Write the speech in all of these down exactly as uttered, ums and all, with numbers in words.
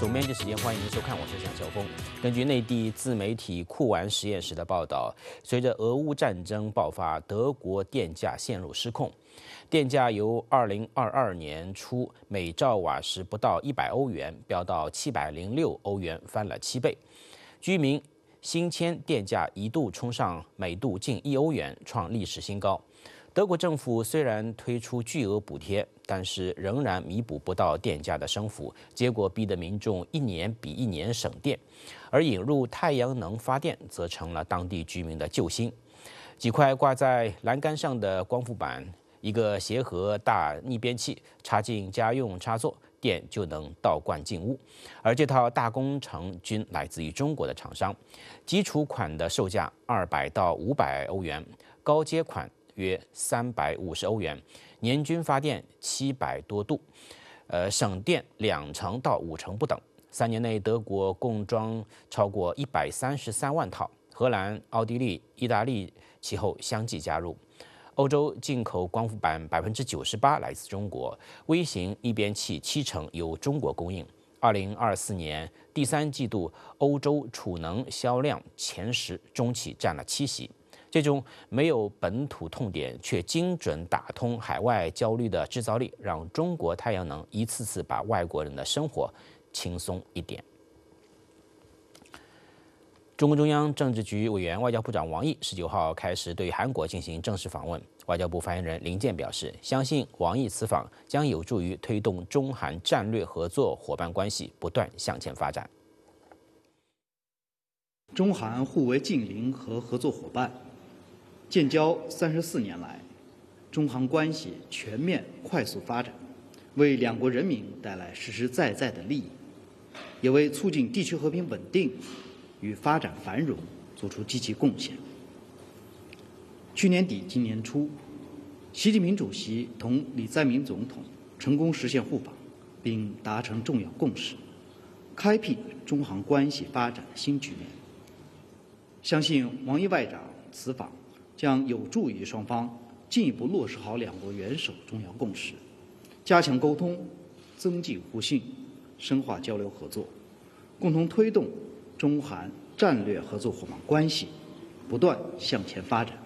总编辑时间，欢迎您收看，我是蒋晓峰。根据内地自媒体酷玩实验室的报道，随着俄乌战争爆发，德国电价陷入失控，电价由二零二二年初每兆瓦时不到一百欧元，飙到七百零六欧元，翻了七倍。居民新签电价一度冲上每度近一欧元，创历史新高。德国政府虽然推出巨额补贴，但是仍然弥补不到电价的升幅，结果逼得民众一年比一年省电，而引入太阳能发电则成了当地居民的救星。几块挂在栏杆上的光伏板，一个协和大逆变器，插进家用插座，电就能倒灌进屋。而这套大工程均来自于中国的厂商，基础款的售价二百到五百欧元，高阶款约三百五十欧元，年均发电七百多度，呃，省电两成到五成不等。三年内，德国共装超过一百三十三万套，荷兰、奥地利、意大利其后相继加入。欧洲进口光伏板百分之九十八来自中国，微型逆变器七成由中国供应。二零二四年第三季度，欧洲储能销量前十，中企占了七席。这种没有本土痛点却精准打通海外焦虑的制造力，让中国太阳能一次次把外国人的生活轻松一点。中共中央政治局委员、外交部长王毅十九号开始对韩国进行正式访问。外交部发言人林健表示，相信王毅此访将有助于推动中韩战略合作伙伴关系不断向前发展。 中韩互为近邻和合作伙伴。建交三十四年来，中韩关系全面快速发展，为两国人民带来实实在在的利益，也为促进地区和平稳定与发展繁荣作出积极贡献。去年底今年初，习近平主席同李在明总统成功实现互访，并达成重要共识，开辟中韩关系发展的新局面。相信王毅外长此访将有助于双方进一步落实好两国元首重要共识，加强沟通，增进互信，深化交流合作，共同推动中韩战略合作伙伴关系不断向前发展。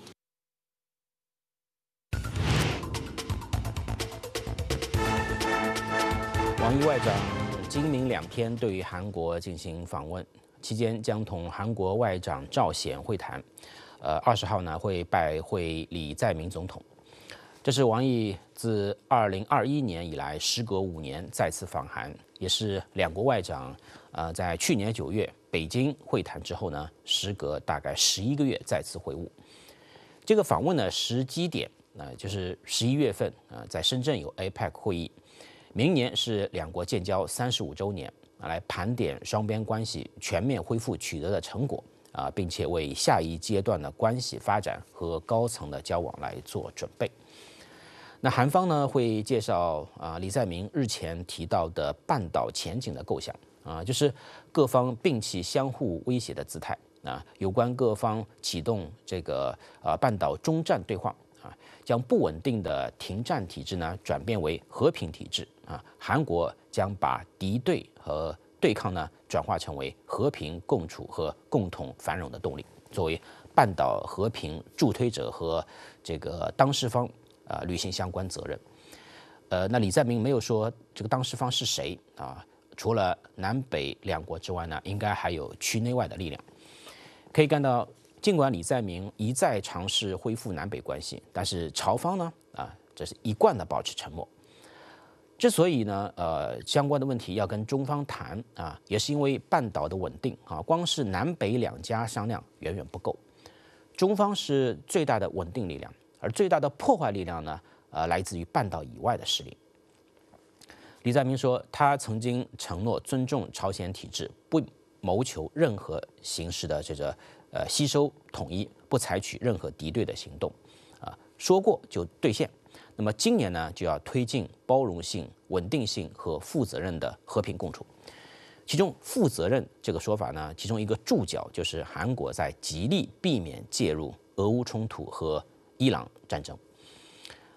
王毅外长今明两天对韩国进行访问，期间将同韩国外长赵显会谈。呃，二十号呢会拜会李在明总统，这是王毅自二零二一年以来时隔五年再次访韩，也是两国外长呃在去年九月北京会谈之后呢，时隔大概十一个月再次会晤。这个访问呢时机点呃就是十一月份呃在深圳有 A P E C 会议，明年是两国建交三十五周年，来盘点双边关系全面恢复取得的成果。啊，并且为下一阶段的关系发展和高层的交往来做准备。那韩方呢会介绍啊李在明日前提到的半岛前景的构想啊，就是各方摒弃相互威胁的姿态啊，有关各方启动这个啊半岛中战对话啊，将不稳定的停战体制呢转变为和平体制啊，韩国将把敌对和对抗呢，转化成为和平共处和共同繁荣的动力。作为半岛和平助推者和这个当事方，啊、呃，履行相关责任。呃，那李在明没有说这个当事方是谁啊？除了南北两国之外呢，应该还有区内外的力量。可以看到，尽管李在明一再尝试恢复南北关系，但是朝方呢，啊，这是一贯的保持沉默。之所以呢，呃，相关的问题要跟中方谈啊，也是因为半岛的稳定啊，光是南北两家商量远远不够。中方是最大的稳定力量，而最大的破坏力量呢，呃，来自于半岛以外的势力。李在明说，他曾经承诺尊重朝鲜体制，不谋求任何形式的这个呃吸收统一，不采取任何敌对的行动，啊，说过就兑现。那么今年呢，就要推进包容性、稳定性和负责任的和平共处。其中，负责任这个说法呢，其中一个注脚就是韩国在极力避免介入俄乌冲突和伊朗战争。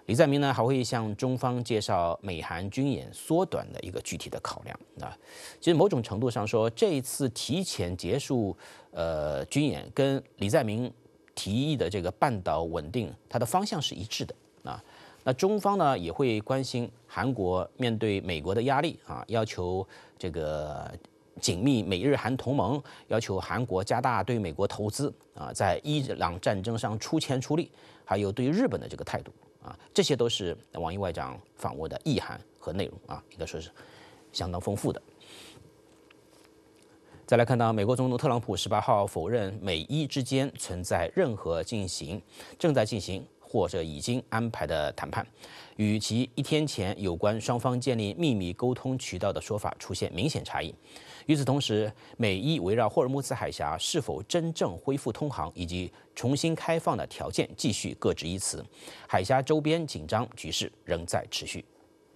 李在明呢还会向中方介绍美韩军演缩短的一个具体的考量啊。其实某种程度上说，这一次提前结束呃军演，跟李在明提议的这个半岛稳定，它的方向是一致的啊。那中方呢也会关心韩国面对美国的压力啊，要求这个紧密美日韩同盟，要求韩国加大对美国投资啊，在伊朗战争上出钱出力，还有对日本的这个态度。啊，这些都是王毅外长访问的意涵和内容啊，应该说是相当丰富的。再来看到美国总统特朗普十八号否认美伊之间存在任何进行正在进行或者已经安排的谈判，与其一天前有关双方建立秘密沟通渠道的说法出现明显差异。与此同时，美伊围绕霍尔木兹海峡是否真正恢复通航以及重新开放的条件继续各执一词，海峡周边紧张局势仍在持续。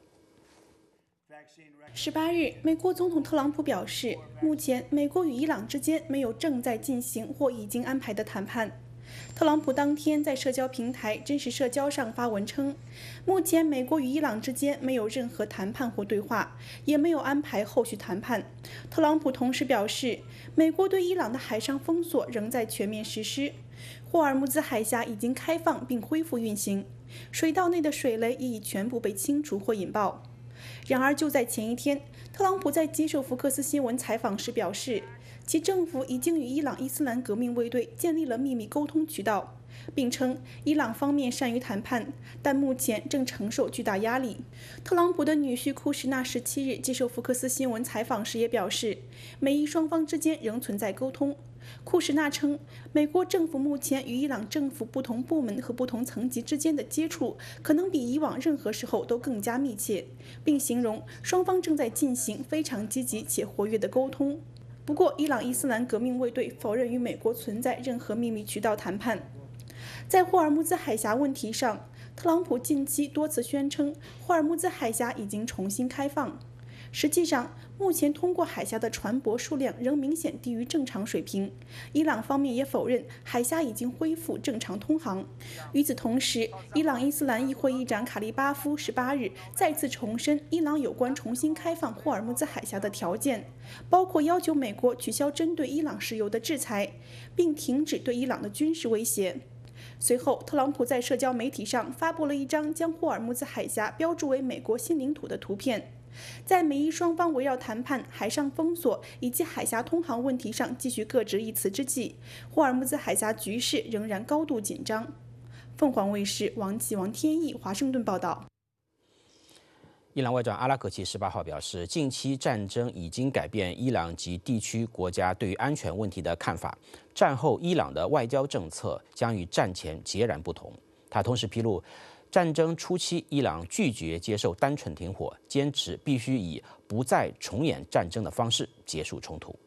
十八日，美国总统特朗普表示，目前美国与伊朗之间没有正在进行或已经安排的谈判。特朗普当天在社交平台真实社交上发文称，目前美国与伊朗之间没有任何谈判或对话，也没有安排后续谈判。特朗普同时表示，美国对伊朗的海上封锁仍在全面实施，霍尔木兹海峡已经开放并恢复运行，水道内的水雷也已全部被清除或引爆。然而，就在前一天，特朗普在接受福克斯新闻采访时表示，其政府已经与伊朗伊斯兰革命卫队建立了秘密沟通渠道，并称伊朗方面善于谈判，但目前正承受巨大压力。特朗普的女婿库什纳十七日接受福克斯新闻采访时也表示，美伊双方之间仍存在沟通。库什纳称，美国政府目前与伊朗政府不同部门和不同层级之间的接触可能比以往任何时候都更加密切，并形容双方正在进行非常积极且活跃的沟通。不过，伊朗伊斯兰革命卫队否认与美国存在任何秘密渠道谈判。在霍尔木兹海峡问题上，特朗普近期多次宣称霍尔木兹海峡已经重新开放。实际上，目前通过海峡的船舶数量仍明显低于正常水平。伊朗方面也否认海峡已经恢复正常通航。与此同时，伊朗伊斯兰议会议长卡利巴夫十八日再次重申伊朗有关重新开放霍尔木兹海峡的条件，包括要求美国取消针对伊朗石油的制裁，并停止对伊朗的军事威胁。随后，特朗普在社交媒体上发布了一张将霍尔木兹海峡标注为美国新领土的图片。在美伊双方围绕谈判、海上封锁以及海峡通航问题上继续各执一词之际，霍尔木兹海峡局势仍然高度紧张。凤凰卫视王启、王天翼华盛顿报道。 伊朗外长阿拉格齐十八号表示，近期战争已经改变伊朗及地区国家对于安全问题的看法。战后伊朗的外交政策将与战前截然不同。他同时披露，战争初期伊朗拒绝接受单纯停火，坚持必须以不再重演战争的方式结束冲突。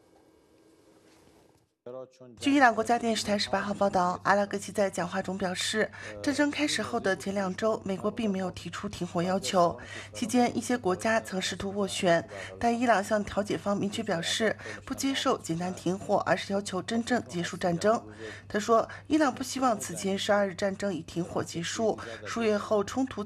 据伊朗国家电视台十八号报道，阿拉格齐在讲话中表示，战争开始后的前两周，美国并没有提出停火要求。期间，一些国家曾试图斡旋，但伊朗向调解方明确表示，不接受简单停火，而是要求真正结束战争。他说，伊朗不希望此前十二日战争以停火结束，数月后冲突